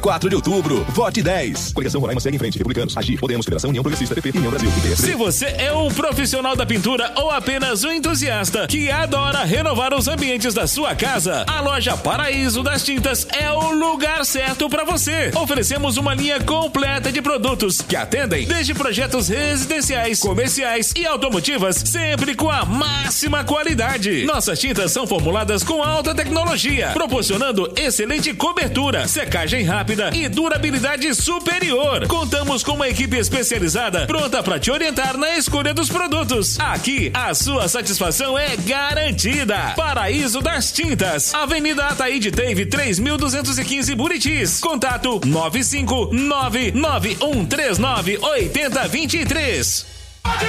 4 de outubro, vote 10. Coligação Roraima segue em frente. Republicanos, Agir, Podemos, Federação União Progressista, PP, União Brasil. Se você é um profissional da pintura ou apenas um entusiasta que adora renovar os ambientes da sua casa, a loja Paraíso das Tintas é o lugar certo para você. Oferecemos uma linha completa de produtos que atendem desde projetos residenciais, comerciais e automotivas, sempre com a máxima qualidade. Nossas tintas são formuladas com alta tecnologia, proporcionando excelente cobertura, secagem rápida e durabilidade superior. Contamos com uma equipe especializada pronta para te orientar na escolha dos produtos. Aqui, a sua satisfação é garantida. Paraíso das Tintas, Avenida Ataíde Teve 3215 Buritis. Contato 95991398023.